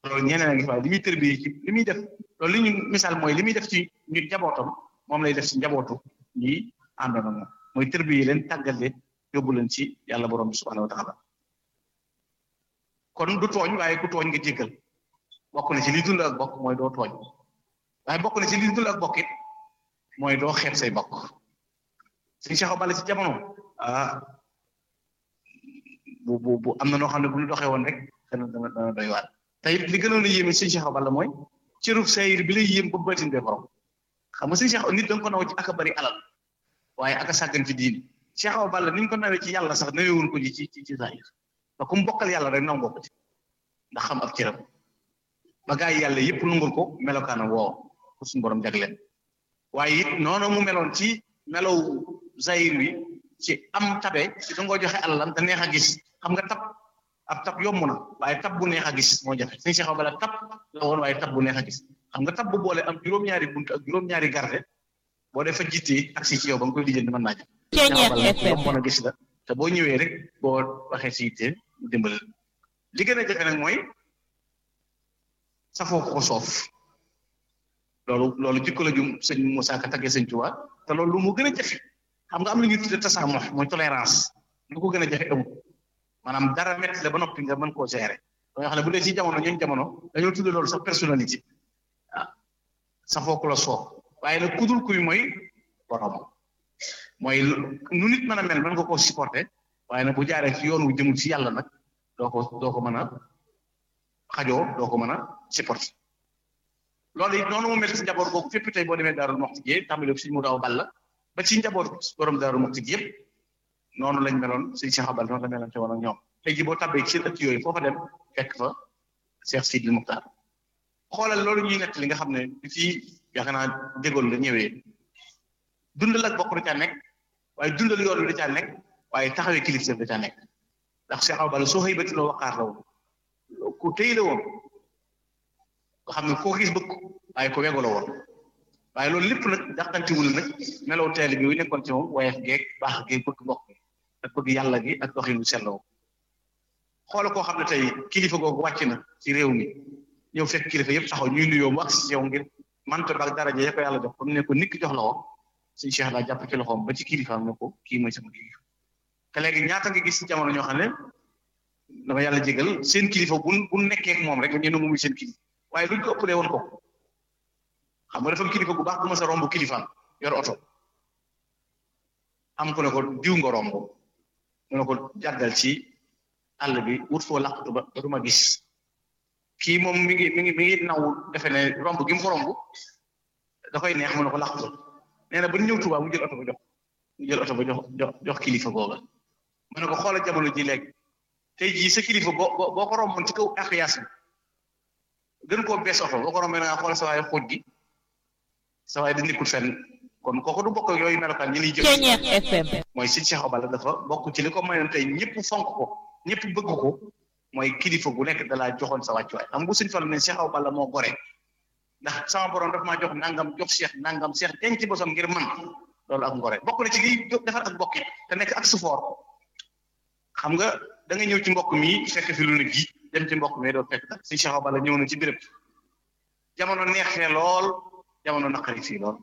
loolu ñeneen a ngi waaye li muy tërbi ci li muy def loolu li ñu misaal mooy li muy def ci ñu njabootam moom lay def ci njabootu ñi àndoon ak moom mooy tërbi yi leen tàggat leen yóbbu leen ci yàlla borom bi subhanahu wa taala kon du tooñ waaye ku tooñ nga jéggal bokk na ci li dund ak bokk mooy doo tooñ waaye bokk na ci li dund ak bokk it mooy doo xeeb say bokk suñu Cheikh Balla ci jamono bu am na noo xam ne bu ñu doxee woon rek dana doy waar te it li gënoon a yéeme suñu Cheikh Balla mooy cërub sayir bi lay yéem ba bëtin bee borom xam nga suñu Cheikh nit da nga ko naw ci aka bari alal waaye aka sàggan ci diini Cheikh Balla ni ñu ko nawee ci yàlla sax nawewuñ ko ci sayir te ku mu bokkal yàlla rek nangoo ko ci ndax xam ab cëram ba gaa yi yàlla yëpp nungul ko melokaana woo ko suñu borom jagleen waaye it noonu mu meloon ci melow sayir wi ci am tabe ci dangoo joxe alalam te neex a gis xam nga ab tab yomb na waaye tab bu neex a gis moo jafe suñu Cheikh Balla tab la woon waaye tab bu neex a gis xam nga tab bu boole am juróom-ñaari bunt ak juróom-ñaari garde boo dee fa jiitee ak si ci yow ba nga koy lijjanti mën naa jëm yomb na gis la te boo ñëwee rek boo waxee si yitte dimbali li gën a jafe nag mooy safoo ko soof loolu jikko la jum sëñ Moussa Ka taggee sëñ Tuubaa te loolu lu mu gën a jafe xam nga am na ñuy tudde tasaamox mooy tolérance lu ko gën a jafe amul maanaam dara métti la ba noppi nga mën koo gérer ba nga xam ne bu dee ci jamono ñooñu jamono dañoo tudde loolu sax personnalité safoo ko la soof waaye nag kudul kuy mooy borom mooy nu nit mën a mel mën nga koo supporter waaye nag bu jaaree ci yoon wu jëmul ci yàlla nag doo ko mën a xajoo doo ko mën a supporter loolu it noonu mu mel ci njaboot googu fépp tey boo demee Daaru Muxti gi tàmbali ko Sëñ Mu Daw Balla ba ci njaboot borom Daaru Muxti gi yëpp noonu lañ meloon Sëñ Cheikh Balla noonu la meloon ci woon ak ñoom tey ji boo tabbee ci seen ëtt yooyu foofa dem fekk fa Cheikh Sidil Muxtaar xoolal loolu ñuy nett li nga xam ne bi ci yaakaar naa jégoon la ñëwee dundal ak bokk da caa nekk waaye dundal yoon wi da caa nekk waaye taxawee kilifteef da caa nekk ndax Cheikh Balla soo xëy bati loo waqaar la woon ku tey la woon nga xam ne koo gis bëgg waaye ko wego la woon waaye loolu lépp nag dàqantiwul nag melaw teel bi yu nekkoon ci moom woyof geeg baax geeg bëgg mbokk gi ak bëgg yàlla gi ak doxinu selloo xoola koo xam ne tey kilifa googu wàcc na ci réew mi ñëw fekk kilifa yëpp taxaw ñuy nuyoo mu ak si yow ngir manta baag daraja ya ko yàlla jox comme ne ko nikk jox la ko suñu Cheikh daa jàpp ci loxoom ba ci kilifaam ne ko kii mooy sama kilifa te léegi ñaata nga gis ci jamono ñoo xam ne dama yàlla jégal seen kilifa bu nekkee ak moom rek ñu ne muy seen kilifa waaye luñ ko ëppalee woon ko xam nga dafa am kilifa gu baax bu ma sa romb kilifaam yor oto am ko ne ko diw nga romb mu ne ko jàggal ci àll bi wut foo làqatu ba du ma gis kii moom mi ngi naw defe ne romb gi mu ko romb da koy neex mu ne ko làqatu nee na ba ñëw Tuubaa mu jël oto ba jox kilifa googa mu ne ko xoolal jamono ji léegi tey jii sa kilifa boo ko romboon ci kaw axiyaas bi gën koo bees oto boo ko rombee na nga xool sa waay xóot gi sa waay da nekkul fenn kon kooku du bokk yooyu melokaan ñi liy jëf mooy Sëñ Cheikh Balla dafa bokk ci li ko mayoon tey ñëpp fonk ko ñëpp bëgg ko mooy kilifa gu nekk dalaa joxoon sa wàccuwaay xam nga Sëñ Fallu ne Cheikh Balla moo gore ndax sama borom daf maa jox nangam jox Cheikh nangam Cheikh denc bosam ngir man loolu ak ngore bokk na ci liy defar ak bokki te nekk ak sufoor xam nga da nga ñëw ci mbokk mi fekk fi lu ne ji dem ci mbokk mi doo fekk dara Sëñ Cheikh Balla ñëw na ci béréb jamono neexee lool jamono naqari fii lool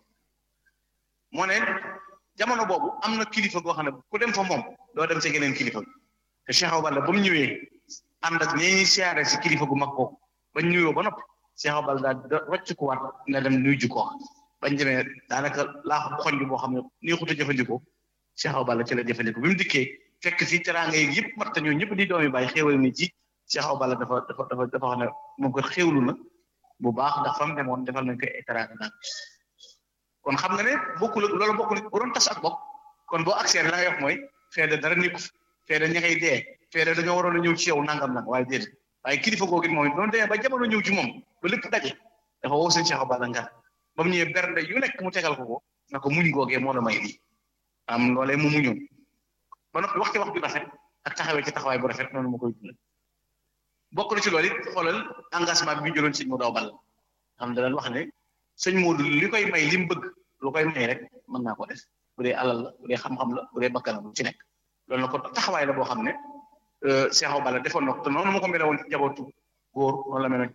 moo ne jamono boobu am na kilifa goo xam ne ku dem fa moom doo dem sa geneen kilifa te Cheikh Balla ba mu ñëwee ànd ak ñi ñuy siyaare si kilifa gu mag boobu ba ñëwoo ba noppi Cheikh Balla daal wàcc ko waat nga dem nuyu ji ko bañ demee daanaka laaxu xonj boo xam ne neexut a jëfandikoo Cheikh Balla ci la jëfandikoo bi mu dikkee fekk fii teraanga yi yëpp mat ñoo ñëpp di doomi bàyyi xéewal ni ci Cheikh Balla dafa wax ne moom ko xéewlu na bu baax ndax fa mu demoon defal nañ ko ay teraanga naan kon xam nga ne bokkul loolu bokkul bu doon tas ak bokk kon boo accès la ngay wax mooy feede dara nekku feede ña ngay dee feede dañoo waroon a ñëw ci yow nangam nag waaye déedéet waaye kilifa googu moom it doon demee ba jamono ñëw ci moom ba lépp daje dafa woo Sëñ Cheikh Balla ngar ba mu ñëwee bernde yu nekk mu tegal ko na ko muñ googee moo la may lii am loolee mu muñoon ba noppi wax ci wax ju rafet ak taxawee ci taxawaay bu rafet noonu ma koy dundal bokk na ci loolu it xoolal engagement bi ñu jëloon Sëñ Mu Daw Balla xam ne daan wax ne sëñ Moodu li koy may li mu bëgg lu koy may rek mën naa ko def bu dee alal la bu dee xam-xam la bu dee bakkanam lu ci nekk loolu na ko taxawaay la boo xam ne Cheikh Balla defoon na ko te noonu ma ko mel woon ci njabootu góor noonu la mel